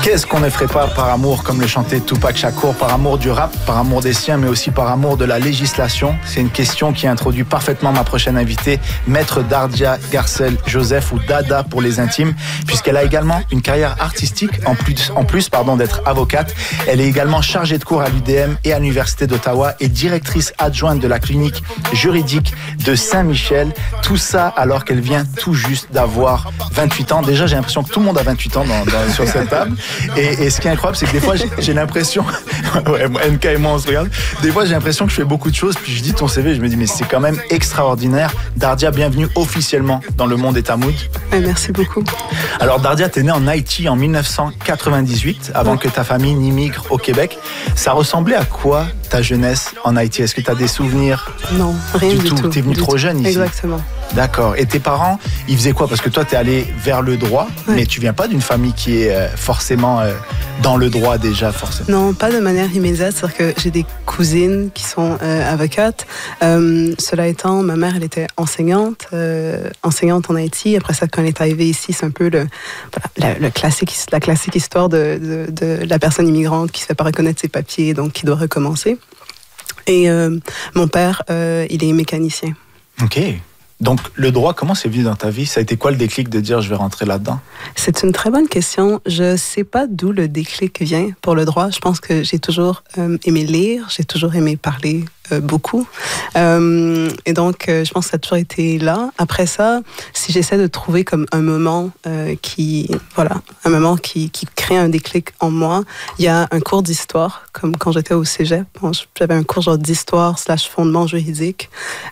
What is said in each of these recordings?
Qu'est-ce qu'on ne ferait pas par amour, comme le chantait Tupac Shakur, par amour du rap, par amour des siens, mais aussi par amour de la législation? C'est une question qui introduit parfaitement ma prochaine invitée, Maître Dardia Garcel Joseph, ou Dada pour les intimes, puisqu'elle a également une carrière artistique, en plus d'être avocate. Elle est également chargée de cours à l'UDM et à l'Université d'Ottawa et directrice adjointe de la clinique juridique de Saint-Michel. Tout ça alors qu'elle vient tout juste d'avoir 28 ans. Déjà, j'ai l'impression que tout le monde a 28 ans sur cette table. Et ce qui est incroyable, c'est que des fois, j'ai l'impression... ouais, NK et moi, on se regarde. Des fois, j'ai l'impression que je fais beaucoup de choses, puis je dis ton CV, je me dis, mais c'est quand même extraordinaire. Dardia, bienvenue officiellement dans Le Monde est à Mood. Merci beaucoup. Alors, Dardia, t'es née en Haïti en 1998, avant que ta famille n'immigre au Québec. Ça ressemblait à quoi, ta jeunesse en Haïti? Est-ce que tu as des souvenirs? Non, rien du tout. T'es venue trop jeune ici? Exactement. D'accord. Et tes parents, ils faisaient quoi? Parce que toi, t'es allé vers le droit, mais tu viens pas d'une famille qui est forcément dans le droit déjà, forcément. Non, pas de manière immédiate. C'est-à-dire que j'ai des cousines qui sont avocates. Cela étant, ma mère, elle était enseignante en Haïti. Après ça, quand elle est arrivée ici, c'est un peu la classique histoire de la personne immigrante qui se fait pas reconnaître ses papiers, donc qui doit recommencer. Et mon père, il est mécanicien. OK. Donc, le droit, comment c'est venu dans ta vie? Ça a été quoi le déclic de dire je vais rentrer là-dedans? C'est une très bonne question. Je ne sais pas d'où le déclic vient pour le droit. Je pense que j'ai toujours aimé lire, j'ai toujours aimé parler beaucoup. Et donc, je pense que ça a toujours été là. Après ça, si j'essaie de trouver comme un moment qui crée un déclic en moi, il y a un cours d'histoire, comme quand j'étais au cégep. J'avais un cours genre d'histoire / fondement juridique.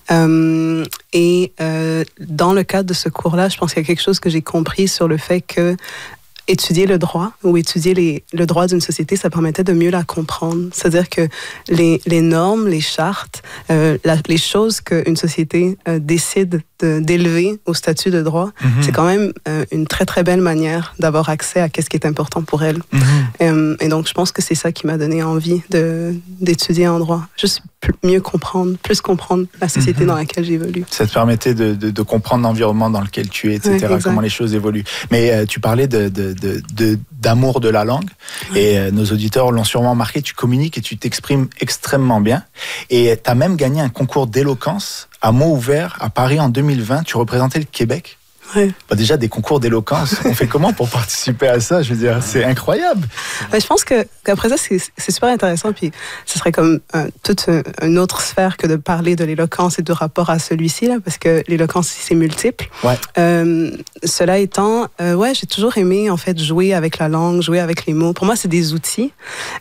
Et dans le cadre de ce cours-là, je pense qu'il y a quelque chose que j'ai compris sur le fait que étudier le droit ou étudier le droit d'une société, ça permettait de mieux la comprendre. C'est-à-dire que les normes, les chartes, les choses qu'une société décide d'élever au statut de droit, c'est quand même une très, très belle manière d'avoir accès à ce qui est important pour elle. Et donc, je pense que c'est ça qui m'a donné envie d'étudier en droit. Juste plus comprendre la société dans laquelle j'évolue. Ça te permettait de comprendre l'environnement dans lequel tu es, etc., comment les choses évoluent. Mais tu parlais d'amour de la langue, et nos auditeurs l'ont sûrement marqué, tu communiques et tu t'exprimes extrêmement bien. Et tu as même gagné un concours d'éloquence à mots ouverts à Paris en 2020. Tu représentais le Québec. Ouais. Déjà, des concours d'éloquence, on fait comment pour participer à ça? Je veux dire, c'est incroyable. Je pense qu'après ça, c'est super intéressant. Puis, ce serait comme toute une autre sphère que de parler de l'éloquence et du rapport à celui-ci, là, parce que l'éloquence, c'est multiple. Ouais. Cela étant, j'ai toujours aimé, en fait, jouer avec la langue, jouer avec les mots. Pour moi, c'est des outils.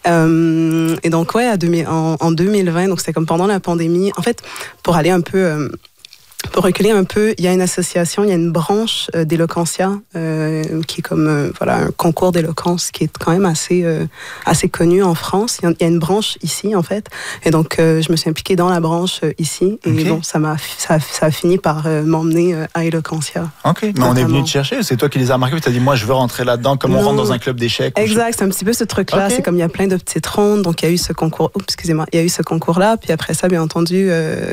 Et donc, en 2020, donc c'était comme pendant la pandémie. En fait, pour aller un peu... Pour reculer un peu, il y a une association, il y a une branche d'Eloquentia qui est comme un concours d'éloquence qui est quand même assez connu en France. Il y a une branche ici en fait, et donc je me suis impliquée dans la branche ici, et bon, ça a fini par m'emmener à Eloquentia. Ok, mais on est venu te chercher. C'est toi qui les as marqués. Tu as dit moi je veux rentrer là-dedans, comme on rentre dans un club d'échecs. Exact, c'est un petit peu ce truc-là. C'est comme il y a plein de petites rondes, donc il y a eu ce concours. Il y a eu ce concours-là, puis après ça, bien entendu,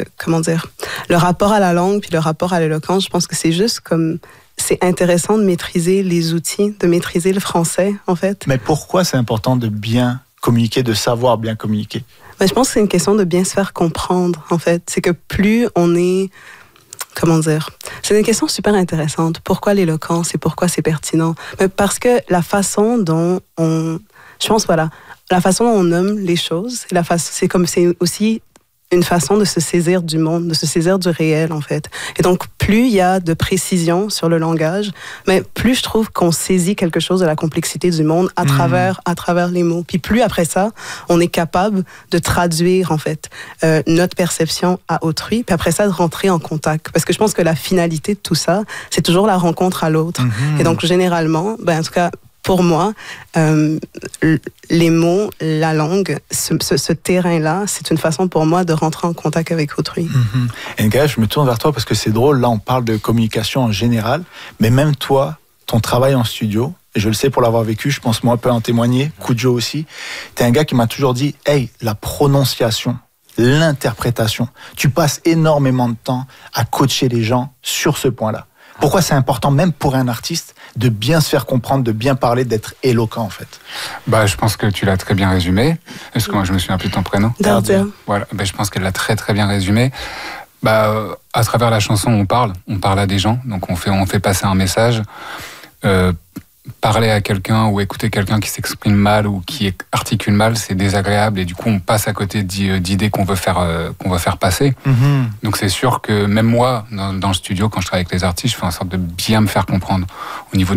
le rapport à la langue puis le rapport à l'éloquence, je pense que c'est juste comme... C'est intéressant de maîtriser les outils, de maîtriser le français, en fait. Mais pourquoi c'est important de bien communiquer, de savoir bien communiquer? Je pense que c'est une question de bien se faire comprendre, en fait. C'est que plus on est... C'est une question super intéressante. Pourquoi l'éloquence et pourquoi c'est pertinent? Parce que la façon dont on... Je pense, la façon dont on nomme les choses, c'est aussi... une façon de se saisir du monde, de se saisir du réel, en fait. Et donc, plus il y a de précision sur le langage, mais plus je trouve qu'on saisit quelque chose de la complexité du monde à travers les mots. Puis plus, après ça, on est capable de traduire, en fait, notre perception à autrui, puis après ça, de rentrer en contact. Parce que je pense que la finalité de tout ça, c'est toujours la rencontre à l'autre. Et donc, généralement, en tout cas, pour moi, les mots, la langue, ce terrain-là, c'est une façon pour moi de rentrer en contact avec autrui. Nga, je me tourne vers toi parce que c'est drôle, là on parle de communication en général, mais même toi, ton travail en studio, et je le sais pour l'avoir vécu, je pense moi peut en témoigner, Kujo aussi, t'es un gars qui m'a toujours dit, hey, la prononciation, l'interprétation, tu passes énormément de temps à coacher les gens sur ce point-là. Pourquoi c'est important, même pour un artiste, de bien se faire comprendre, de bien parler, d'être éloquent en fait? Je pense que tu l'as très bien résumé. Excuse-moi, je me souviens plus de ton prénom. Dardia. Voilà, je pense qu'elle l'a très très bien résumé. À travers la chanson, on parle à des gens, donc on fait passer un message. Parler à quelqu'un ou écouter quelqu'un qui s'exprime mal ou qui articule mal, c'est désagréable et du coup on passe à côté d'idées qu'on veut faire passer. Mm-hmm. Donc c'est sûr que même moi, dans le studio, quand je travaille avec les artistes, je fais en sorte de bien me faire comprendre au niveau